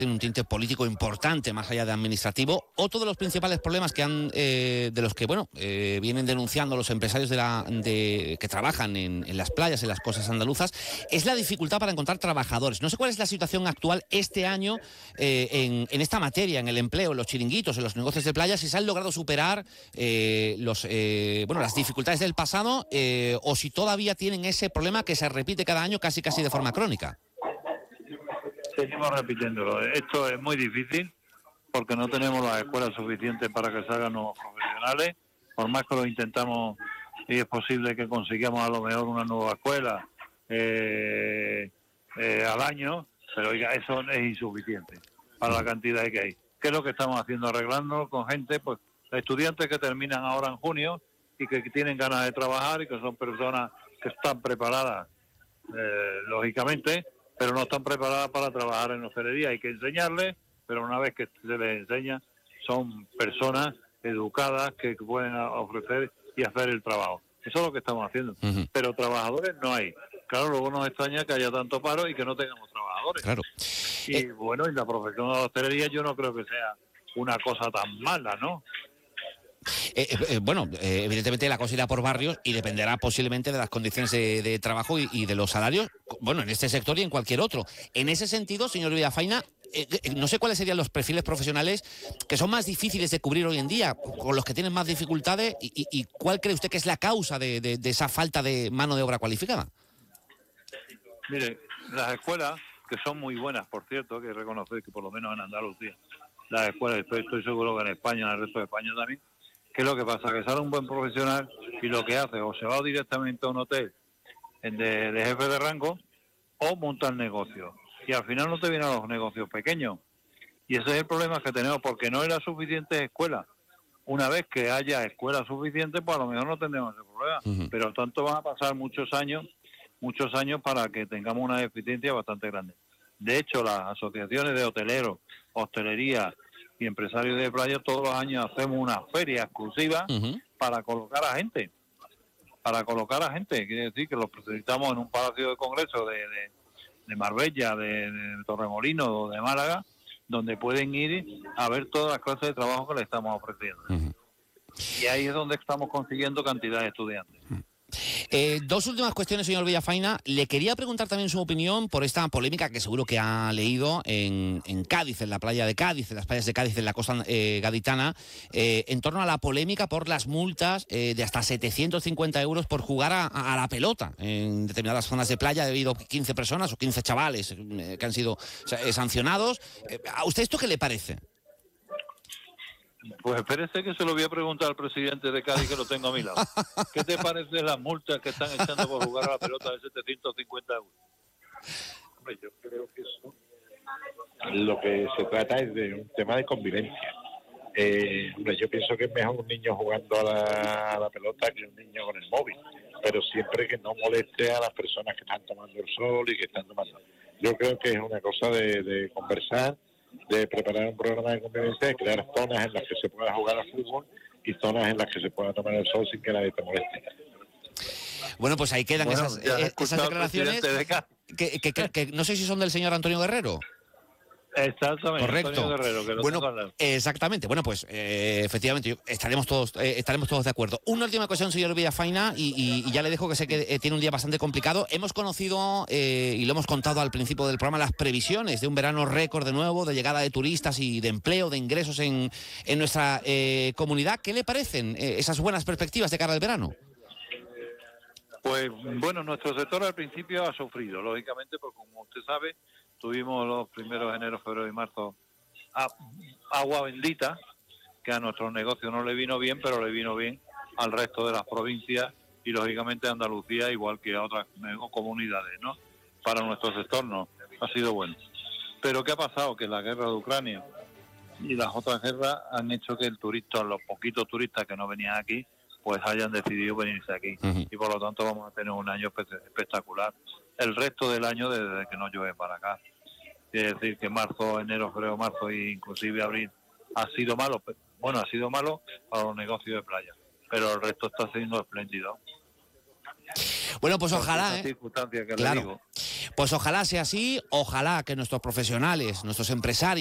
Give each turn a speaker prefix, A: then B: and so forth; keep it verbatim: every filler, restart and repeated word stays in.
A: tiene un tinte político importante, más allá de administrativo. Otro de los principales problemas que han, eh, de los que bueno eh, vienen denunciando los empresarios de la, de, que trabajan en, en las playas, en las costas andaluzas, es la dificultad para encontrar trabajadores. No sé cuál es la situación actual este año eh, en, en esta materia, en el empleo, en los chiringuitos, en los negocios de playa, si se han logrado superar eh, los, eh, bueno, las dificultades del pasado eh, o si todavía tienen ese problema que se repite cada año casi casi de forma crónica.
B: Seguimos repitiéndolo. Esto es muy difícil porque no tenemos las escuelas suficientes para que salgan nuevos profesionales. Por más que lo intentamos, y es posible que consigamos a lo mejor una nueva escuela eh, eh, al año, pero oiga, eso es insuficiente para la cantidad que hay. ¿Qué es lo que estamos haciendo? Arreglando con gente, pues estudiantes que terminan ahora en junio y que tienen ganas de trabajar y que son personas que están preparadas, eh, lógicamente, pero no están preparadas para trabajar en hostelería. Hay que enseñarles, pero una vez que se les enseña, son personas educadas que pueden ofrecer y hacer el trabajo. Eso es lo que estamos haciendo. Uh-huh. Pero trabajadores no hay. Claro, luego nos extraña que haya tanto paro y que no tengamos trabajadores.
A: Claro.
B: Y eh... bueno, y la profesión de la hostelería yo no creo que sea una cosa tan mala, ¿no?
A: Eh, eh, bueno, eh, evidentemente la cosa irá por barrios y dependerá posiblemente de las condiciones de, de trabajo y, y de los salarios, bueno, en este sector y en cualquier otro. En ese sentido, señor Villafaina, eh, eh, no sé cuáles serían los perfiles profesionales que son más difíciles de cubrir hoy en día, con los que tienen más dificultades, y, y, y cuál cree usted que es la causa de, de, de esa falta de mano de obra cualificada.
B: Mire, las escuelas, que son muy buenas, por cierto, hay que reconocer que por lo menos en Andalucía, las escuelas, estoy, estoy seguro que en España, en el resto de España también, ¿qué es lo que pasa? Que sale un buen profesional y lo que hace, o se va directamente a un hotel de, de jefe de rango, o monta el negocio. Y al final no te vienen los negocios pequeños. Y ese es el problema que tenemos, porque no hay las suficientes escuelas. Una vez que haya escuelas suficientes, pues a lo mejor no tendremos ese problema. Uh-huh. Pero tanto van a pasar muchos años, muchos años para que tengamos una deficiencia bastante grande. De hecho, las asociaciones de hoteleros, hostelería y empresarios de playa, todos los años hacemos una feria exclusiva uh-huh. para colocar a gente. Para colocar a gente. Quiere decir que los presentamos en un palacio de congreso de, de, de Marbella, de, de Torremolinos o de Málaga, donde pueden ir a ver todas las clases de trabajo que le estamos ofreciendo. Uh-huh. Y ahí es donde estamos consiguiendo cantidad de estudiantes.
A: Uh-huh. Eh, dos últimas cuestiones, señor Villafaina. Le quería preguntar también su opinión por esta polémica que seguro que ha leído en, en Cádiz, en la playa de Cádiz, en las playas de Cádiz, en la costa eh, gaditana, eh, en torno a la polémica por las multas eh, de hasta setecientos cincuenta euros por jugar a, a la pelota en determinadas zonas de playa. Ha habido quince personas o quince chavales eh, que han sido eh, sancionados. Eh, ¿A usted esto qué le parece?
B: Pues espérese que se lo voy a preguntar al presidente de Cádiz, que lo tengo a mi lado. ¿Qué te parece las multas que están echando por jugar a la pelota de setecientos cincuenta euros?
C: Hombre, yo creo que eso lo que se trata es de un tema de convivencia. Eh, hombre, yo pienso que es mejor un niño jugando a la, a la pelota que un niño con el móvil, pero siempre que no moleste a las personas que están tomando el sol y que están tomando. Yo creo que es una cosa de, de conversar, de preparar un programa de convivencia, de crear zonas en las que se pueda jugar al fútbol y zonas en las que se pueda tomar el sol sin que nadie te moleste.
A: Bueno, pues ahí quedan
B: bueno,
A: esas, eh, esas declaraciones
B: de
A: que, que, que, que no sé si son del señor Antonio Guerrero.
B: Exactamente.
A: Correcto.
B: Guerrero, que lo
A: bueno, exactamente. Bueno, pues eh, efectivamente estaremos todos eh, estaremos todos de acuerdo. Una última cuestión, señor Villafaina, y, y, y ya le dejo, que sé que eh, tiene un día bastante complicado. Hemos conocido eh, y lo hemos contado al principio del programa, las previsiones de un verano récord de nuevo, de llegada de turistas y de empleo, de ingresos en, en nuestra eh, comunidad. ¿Qué le parecen eh, esas buenas perspectivas de cara al verano?
B: Pues bueno, nuestro sector al principio ha sufrido, lógicamente, porque como usted sabe, tuvimos los primeros de enero, febrero y marzo a, agua bendita, que a nuestro negocio no le vino bien, pero le vino bien al resto de las provincias y lógicamente a Andalucía, igual que a otras comunidades, ¿no? Para nuestro sector no, ha sido bueno. Pero ¿qué ha pasado? Que la guerra de Ucrania y las otras guerras han hecho que el turista, los poquitos turistas que no venían aquí, pues hayan decidido venirse aquí. Uh-huh. Y por lo tanto vamos a tener un año espectacular. El resto del año desde que no llueve para acá. Quiere decir que marzo, enero, febrero, marzo e inclusive abril ha sido malo. Bueno, ha sido malo para los negocios de playa, pero el resto está siendo espléndido.
A: Bueno, pues
B: Por
A: ojalá,
B: estas
A: ¿eh?
B: circunstancias que le
A: Claro.
B: digo.
A: Pues ojalá sea así, ojalá que nuestros profesionales, nuestros empresarios,